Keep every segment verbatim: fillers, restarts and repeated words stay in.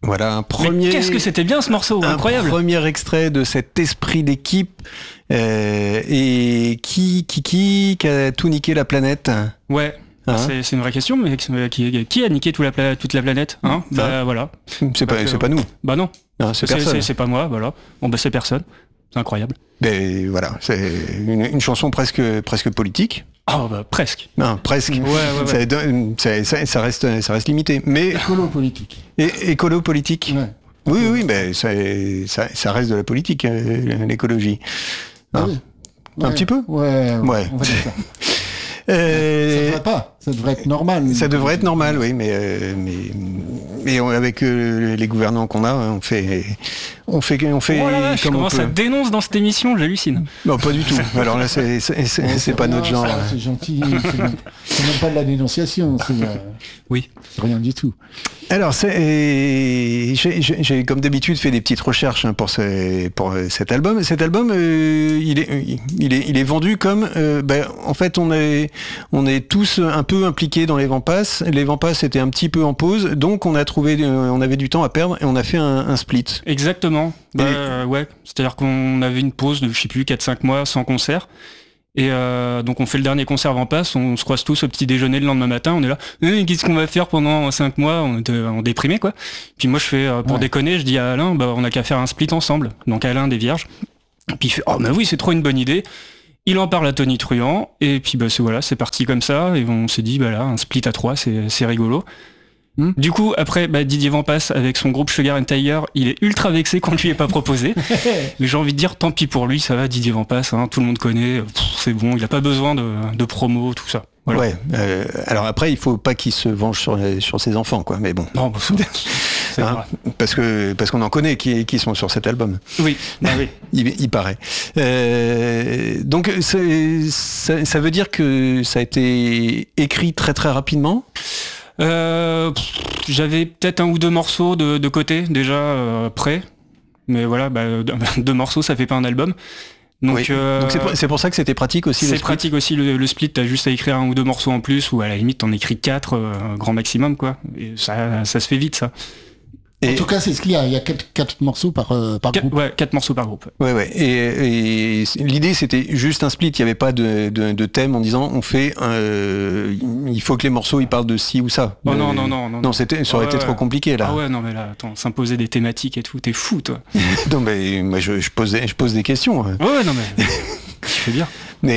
Voilà un premier. Mais qu'est-ce que c'était bien ce morceau, un incroyable. Premier extrait de cet esprit d'équipe euh, et qui qui qui qui a tout niqué la planète. Ouais. Hein c'est, c'est une vraie question, mais qui, qui a niqué toute la, pla- toute la planète hein Bah hein voilà. C'est pas, bah, c'est pas nous. Bah non. non c'est, c'est, personne. C'est, c'est pas moi, voilà. Bon bah c'est personne. C'est incroyable. Mais voilà, c'est une, une chanson presque presque politique. Oh bah presque. Non, presque. Ouais, ouais, ouais. Ça, ça, ça reste ça reste limité. Mais écolo-politique. Et, écolo-politique. Ouais. Oui, oui, mais ça, ça, ça reste de la politique, euh, l'écologie. Hein oui. Un ouais. petit peu. Ouais. Ouais. On va dire ça. Euh, ça devrait pas. Ça devrait être normal. Ça devrait être normal, oui, mais euh, mais mais on, avec euh, les gouvernants qu'on a, on fait on fait on fait oh là là, comme je on commence peut. à dénonce dans cette émission, j'hallucine. Non, pas du tout. Alors là, c'est c'est, c'est, ouais, c'est pas rien, notre genre. Ça, c'est gentil. C'est même, c'est même pas de la dénonciation. C'est, euh, oui. C'est rien du tout. Alors, c'est, j'ai, j'ai, j'ai comme d'habitude fait des petites recherches hein, pour, ce, pour cet album. Cet album, euh, il, est, il, est, il est vendu comme, euh, ben, en fait, on est, on est tous un peu impliqués dans les Vents-Passe. Les Vents-Passe étaient un petit peu en pause, donc on a trouvé, euh, on avait du temps à perdre et on a fait un, un split. Exactement. Bah, et... euh, ouais. C'est-à-dire qu'on avait une pause de, je sais plus, quatre cinq mois sans concert. Et euh, donc on fait le dernier concert Vents-Passe, on se croise tous au petit déjeuner le lendemain matin, on est là, eh, qu'est-ce qu'on va faire pendant cinq mois, on était on déprimé quoi. Puis moi je fais, euh, pour ouais. déconner, je dis à Alain, bah on a qu'à faire un split ensemble, donc Alain des Vierges. Puis il fait, oh bah oui c'est trop une bonne idée. Il en parle à Tony Truant, et puis bah c'est voilà, c'est parti comme ça, et on s'est dit bah là, un split à trois, c'est, c'est rigolo. Hmm. Du coup, après, bah, Didier Vents-Passe, avec son groupe Sugar and Tiger, il est ultra vexé qu'on lui ait pas proposé. Mais j'ai envie de dire, tant pis pour lui, ça va, Didier Vents-Passe, hein, tout le monde connaît, pff, c'est bon, il a pas besoin de, de promo, tout ça. Voilà. Ouais. Euh, alors après, il faut pas qu'il se venge sur, sur ses enfants, quoi. Mais bon. Non, bah, c'est hein, parce que parce qu'on en connaît qui, qui sont sur cet album. Oui. Bah, oui. il, il paraît. Euh, donc c'est, ça, ça veut dire que ça a été écrit très très rapidement. Euh, pff, j'avais peut-être un ou deux morceaux de, de côté déjà euh, prêts, mais voilà, bah, deux morceaux ça fait pas un album. Donc, oui. euh, Donc c'est, pour, c'est pour ça que c'était pratique aussi. C'est le pratique aussi le, le split, t'as juste à écrire un ou deux morceaux en plus, ou à la limite t'en écris quatre, euh, grand maximum quoi. Et ça, ça se fait vite ça. Et en tout cas, c'est ce qu'il y a. Il y a quatre, quatre morceaux par, euh, par quatre, groupe. Ouais, quatre morceaux par groupe. Ouais, ouais. Et, et l'idée, c'était juste un split. Il n'y avait pas de, de, de thème en disant, on fait, euh, il faut que les morceaux, ils parlent de ci ou ça. Oh de, non, non, non, non. Non, c'était, ça aurait ouais, été ouais. trop compliqué, là. Ah ouais, non, mais là, attends, s'imposer des thématiques et tout, t'es fou, toi. non, mais moi, je, je, pose, je pose des questions. Ouais, ouais non, mais. Je fais bien. Mais,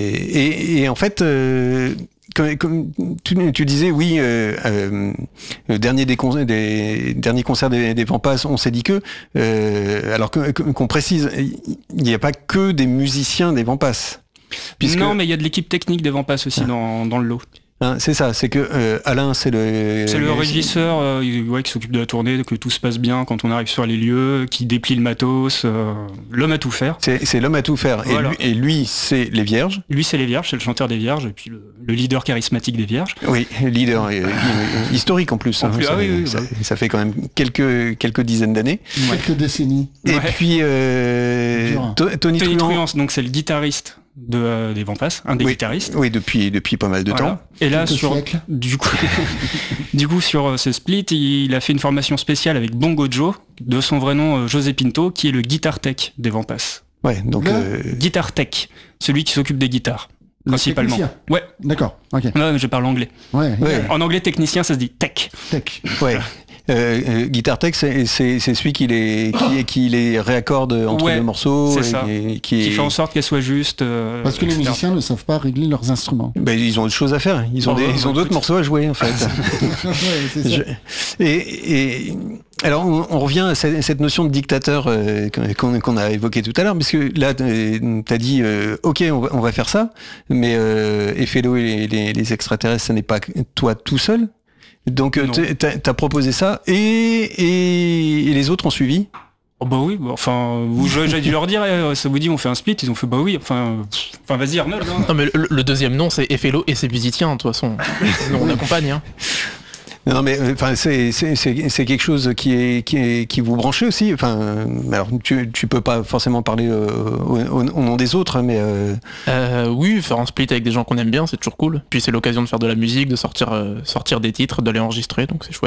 et, et en fait, euh, Comme, comme tu, tu disais, oui, euh, euh, le dernier des, con- des derniers concerts des, des Vents-Passe, on s'est dit que, euh, alors que, qu'on précise, il n'y a pas que des musiciens des Vents-Passe. Puisque... Non, mais il y a de l'équipe technique des Vents-Passe aussi ah. dans, dans le lot. Hein, c'est ça, c'est que euh, Alain, c'est le... C'est le régisseur euh, ouais, qui s'occupe de la tournée, que tout se passe bien quand on arrive sur les lieux, qui déplie le matos, euh, l'homme à tout faire. C'est, c'est l'homme à tout faire. Voilà. Et, lui, et lui, c'est les Vierges. Lui, c'est les Vierges, c'est le chanteur des Vierges, et puis le, le leader charismatique des Vierges. Oui, leader euh, historique en plus. En hein, plus ça, ah oui, oui, ça, oui. ça fait quand même quelques, quelques dizaines d'années. Ouais. Quelques décennies. Et ouais. puis, euh, Tony, Tony Truant, Truant, donc c'est le guitariste de, euh, des Vents-Passe, un des oui, guitaristes. Oui, depuis, depuis pas mal de voilà. temps. Et là, sur, du coup, du coup, sur euh, ce split, il a fait une formation spéciale avec Bongo Joe, de son vrai nom euh, José Pinto, qui est le guitar tech des Vents-Passe. Ouais, donc euh... guitar tech, celui qui s'occupe des guitares. Le principalement. Technicien. Ouais. D'accord. Ok. Ouais, mais je parle anglais. Ouais. ouais. En anglais, technicien, ça se dit tech. Tech. Ouais. Euh, euh, Guitar Tech, c'est, c'est, c'est celui qui les, qui, qui les réaccorde entre ouais, les morceaux. C'est et, ça. Et, qui, qui, qui fait en sorte qu'elle soit juste. Euh, Parce que les et cetera. musiciens ne savent pas régler leurs instruments. Ben, ils ont autre chose à faire. Ils ont, oh, des, ouais, ils ont ouais, d'autres écoute. morceaux à jouer, en fait. ouais, c'est ça. Je, et, et alors, on, on revient à cette, cette notion de dictateur euh, qu'on, qu'on a évoquée tout à l'heure, parce que là, t'as dit, euh, ok, on va, on va faire ça, mais euh, Effello et les, les, les extraterrestres, ça n'est pas toi tout seul. Donc t'as, t'as proposé ça et, et, et les autres ont suivi. Oh bah oui, bah, enfin, vous, j'ai dû leur dire, eh, ça vous dit on fait un split, ils ont fait bah oui, enfin, pff, enfin vas-y Arnold. Hein. Non mais le, le deuxième nom c'est Effello et ses musiciens de toute façon. Nous on accompagne. Hein. Non mais enfin c'est, c'est, c'est, c'est quelque chose qui est, qui est qui vous branchez aussi. Enfin alors tu tu peux pas forcément parler euh, au, au, au nom des autres mais euh... Euh, oui faire un split avec des gens qu'on aime bien c'est toujours cool. Puis c'est l'occasion de faire de la musique, de sortir euh, sortir des titres, de les enregistrer donc c'est chouette.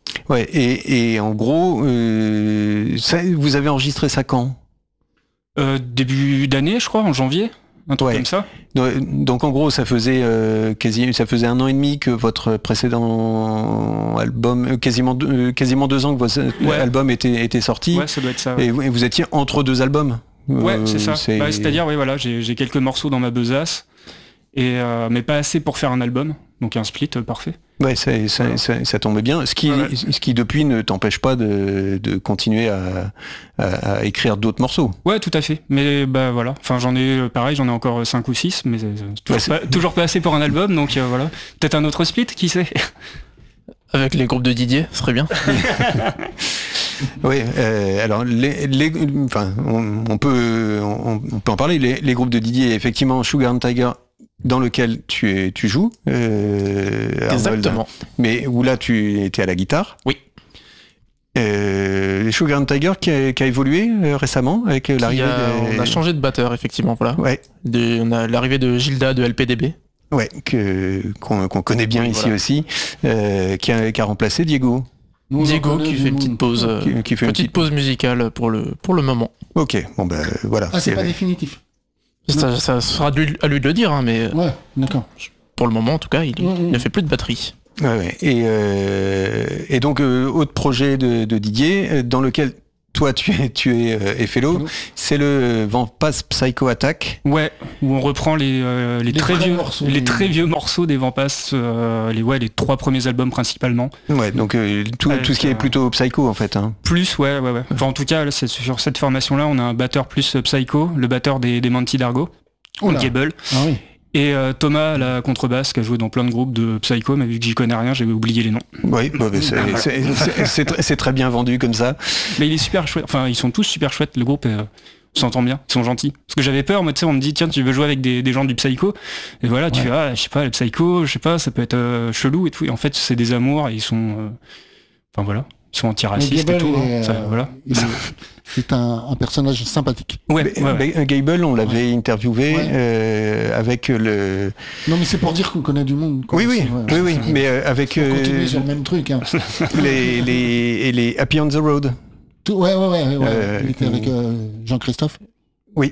Ouais, et, et en gros, euh, ça, vous avez enregistré ça quand ? Euh, début d'année, je crois, en janvier, un truc Ouais. comme ça. Donc en gros, ça faisait euh, quasi, ça faisait un an et demi que votre précédent album, euh, quasiment deux, euh, quasiment deux ans que votre Ouais. album était, était sorti. Ouais, ça doit être ça. Ouais, Et vous, et vous étiez entre deux albums. Ouais, Euh, c'est ça. c'est- Bah, c'est-à-dire, oui, voilà, j'ai, j'ai quelques morceaux dans ma besace, et, euh, mais pas assez pour faire un album. Donc un split euh, parfait. Ouais, ça, ça, Voilà. ça, ça tombait bien. Ce qui, Ouais, ouais. ce qui depuis ne t'empêche pas de, de continuer à, à, à écrire d'autres morceaux. Ouais, tout à fait. Mais bah voilà. Enfin, j'en ai euh, pareil, j'en ai encore cinq ou six, mais euh, toujours, Ouais, c'est- pas, toujours pas assez pour un album. Donc euh, voilà. Peut-être un autre split, qui sait. Avec les groupes de Didier, ce serait bien. Oui, euh, alors les, les, enfin, on, on peut, on, on peut en parler. Les, les groupes de Didier, effectivement, Sugar and Tiger, dans lequel tu, es, tu joues. Euh, Arnold, Exactement. mais où là, tu étais à la guitare. Oui. Euh, les Sugar and Tiger qui a, qui a évolué euh, récemment avec euh, Qui l'arrivée. a- des- On a changé de batteur, effectivement, voilà. Ouais, Des- on a l'arrivée de Gilda de L P D B. ouais, que qu'on qu'on connaît bien Oui, ici voilà. aussi, euh, qui, a, qui a remplacé Diego, Nous, on en Diego connaît qui du fait une monde. petite pause, euh, qui, qui fait une petite petite. pause musicale pour le, pour le moment. Ok, bon ben voilà. Ah, c'est C'est- pas définitif. Ça, ça sera de lui- à lui de le dire, hein, mais Ouais, d'accord. pour le moment, en tout cas, il, Mm, il mm. ne fait plus de batterie. Ouais, ouais. Et, euh, et donc, euh, autre projet de, de Didier, euh, dans lequel toi tu es, tu es euh, Effello, Effello. c'est le Vampass Psycho Attack. Ouais, où on reprend les, euh, les, Les très vrais vieux morceaux les des- très vieux morceaux des Vampass, euh, les ouais, les trois premiers albums principalement. Ouais, donc euh, tout, Avec, tout ce qui euh, est plutôt psycho en fait. Hein. Plus, ouais, ouais, ouais. Enfin, en tout cas, là, c'est sur cette formation-là, on a un batteur plus euh, Psycho, le batteur des, des Manti Dargo, Oh là. Gable, Ah oui. et euh, Thomas à la contrebasse qui a joué dans plein de groupes de Psycho, mais vu que j'y connais rien, j'ai oublié les noms. Oui, bah, bah, c'est, c'est, c'est, c'est tr- c'est très bien vendu comme ça. Mais il est super chouette. Enfin, ils sont tous super chouettes. Le groupe, euh, on s'entend bien. Ils sont gentils. Parce que j'avais peur, moi, tu sais, on me dit, tiens, tu veux jouer avec des, des gens du Psycho. Et voilà, tu Ouais. fais, ah, je sais pas, le Psycho, je sais pas, ça peut être euh, chelou et tout. Et en fait, c'est des amours et ils sont, euh, enfin voilà, ils sont Mais antiracistes et Gable, tout. il est, hein. Ça, euh, voilà. il est- c'est un, un personnage sympathique. Ouais, Mais- ouais, ouais. bah, Gable, on l'avait interviewé Ouais. euh, avec le. Non, mais c'est pour dire qu'on connaît du monde. quoi. Oui, oui, C'est- ouais, oui, oui, c'est- mais euh, avec faut euh, continuer sur le même truc. Hein. les, les, et les Happy on the Road. Tout- ouais, ouais, ouais. ouais. Euh, il était avec euh, Jean-Christophe. Oui.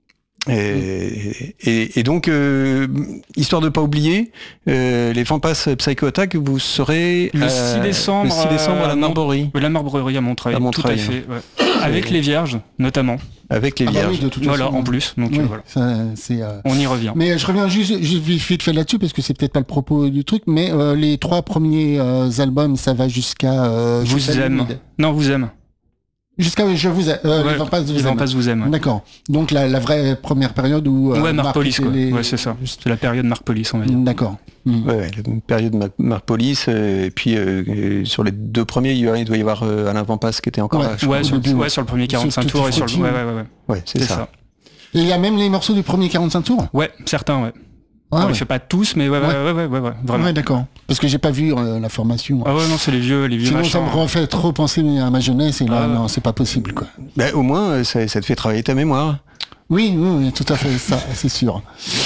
Et, et, et donc, euh, histoire de pas oublier, euh, les Vampass Psycho Attack, vous serez Le euh, six décembre, le six décembre à la à Marborie, La Marbrerie à Montreuil, À Montreuil. tout à fait. Ouais. Avec les Vierges, notamment. avec les Ah bah Vierges. oui, de toute Voilà, façon. en plus. Donc Oui, euh, voilà, ça, c'est, euh, on y revient. Mais je reviens juste, juste vite fait là-dessus parce que c'est peut-être pas le propos du truc, mais euh, les trois premiers euh, albums, ça va jusqu'à euh, Vous jusqu'à aime. Limite. Non, vous aime. Jusqu'à je vous aime. Euh, Ouais, les Vampass vous les aiment. Vampass vous aime. Ouais, D'accord. Donc la, la vraie première période où euh, ouais Marc Police, était quoi. les- Ouais, c'est ça. C'est la période Marc Police, on va dire. D'accord. Mm. Ouais, ouais, la période Mar- Marc Police, euh, et puis euh, euh, sur les deux premiers, il y a- il doit y avoir euh, Alain Vampass qui était encore Ouais. là. je Ouais, crois. sur, début, ouais, ouais. sur le premier quarante-cinq Sur tours et Tutti sur le. Frutti. Ouais, ouais, ouais. ouais. Ouais, c'est C'est ça. ça. Et il y a même les morceaux du premier quarante-cinq tours. Ouais, certains, ouais. Ah, On ouais. les fait pas tous, mais ouais, ouais, Ouais. ouais, ouais, ouais, ouais, vraiment. Ouais, d'accord. Parce que j'ai pas vu euh, la formation. Ah ouais, non, c'est les vieux, les vieux Sinon, machins. ça me refait trop penser à ma jeunesse et là, Ah ouais. non, c'est pas possible, quoi. Bah, au moins, euh, ça, ça te fait travailler ta mémoire. Oui, oui, oui, tout à fait, ça, c'est sûr.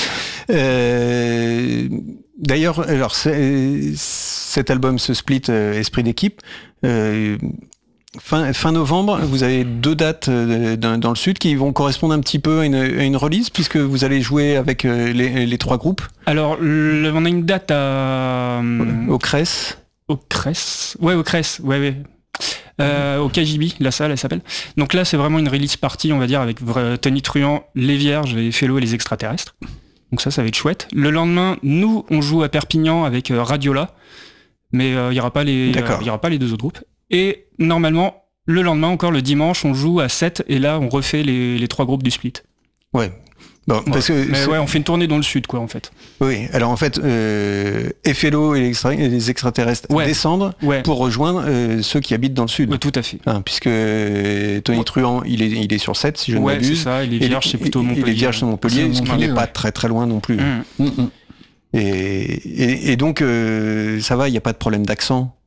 Euh, D'ailleurs, alors c'est- cet album, ce split euh, Esprit d'équipe, euh, fin, fin novembre, vous avez deux dates euh, dans, dans le sud qui vont correspondre un petit peu à une, à une release puisque vous allez jouer avec euh, les, les trois groupes Alors, le- on a une date à. hum, au Cress. Au Cress. Ouais, au Cress, ouais, ouais. Euh, au K J B, la salle, elle s'appelle. Donc là, c'est vraiment une release party, on va dire, avec vra- Tony Truant, les Vierges, les Fellow et les Extraterrestres. Donc ça, ça va être chouette. Le lendemain, nous, on joue à Perpignan avec euh, Radiola, mais euh, il y aura pas les, D'accord. il y aura pas les deux autres groupes. Et normalement, le lendemain, encore le dimanche, on joue à sept et là, on refait les, les trois groupes du split. Ouais. Bon, parce que Mais c'est- ouais, on fait une tournée dans le sud, quoi, en fait. oui. Alors en fait, euh, Effello et les, extra- et les extraterrestres Ouais. descendent Ouais, pour rejoindre euh, ceux qui habitent dans le sud. ouais, tout à fait. Hein, puisque euh, Tony Ouais. Truant, il est, il est sur sept, si je ne Ouais, c'est m'abuse. ça. Et les Et Vierges, c'est plutôt et- et Montpellier. les Vierges sont Montpellier, C'est ce qui Montpellier, n'est pas ouais. très très loin non plus. Hum. Mm, mm. Et, et, et donc, euh, ça va, il n'y a pas de problème d'accent.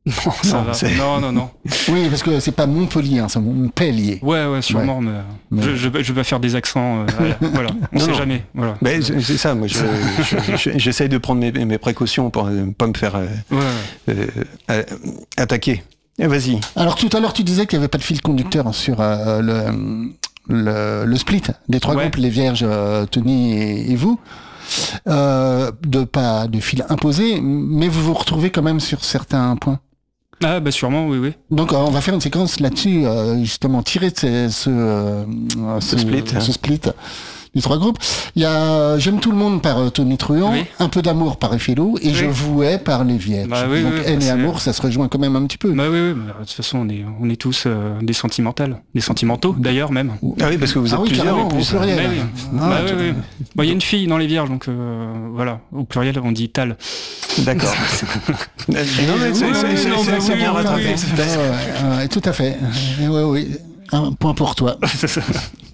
Non, ça Non, va. c'est- Non, non, non. Oui, parce que c'est pas Montpellier, hein, c'est Montpellier. Ouais, ouais, sûrement, mais, Mais- Je, je, je vais pas faire des accents. euh, voilà, on Non, sait non. jamais. Voilà. Ben, c'est c'est ça, moi je- je- je- j'essaye de prendre mes, mes précautions pour ne pas me faire euh, Ouais, ouais. euh, euh, attaquer. Eh, vas-y. Alors tout à l'heure, tu disais qu'il n'y avait pas de fil conducteur sur euh, le, le, le split des trois Ouais. groupes, les Vierges, euh, Tony et, et vous. Euh, de pas de fil imposé, mais vous vous retrouvez quand même sur certains points. Ah, bah sûrement, oui, oui. Donc euh, on va faire une séquence là-dessus, euh, justement tiré de ce, ce, euh, ce, split, hein. ce split des trois groupes. Il y a J'aime tout le monde par euh, Tony Truant, Oui. Un peu d'amour par Effelo et Oui. Je vous hais par les Vierges. Bah oui, Donc oui, haine bah et c'est- amour, ça se rejoint quand même un petit peu. Bah oui, oui, bah, de toute façon, on est, on est tous euh, des sentimentales. Des sentimentaux, d'ailleurs, même. Ah oui, parce que vous êtes Ah oui, plusieurs carrément, en plus. au pluriel. Bah oui. Ah, Bah tu- oui, oui. Bah, il y a une fille dans les Vierges, donc euh, voilà. Au pluriel, on dit tal. D'accord. non, mais c'est- oui, c'est- oui, c'est- non, c'est- bah c'est oui, bien oui, rattrapé. oui. Ouais, ouais, ouais, tout à fait. Euh, ouais, ouais. Un point pour toi.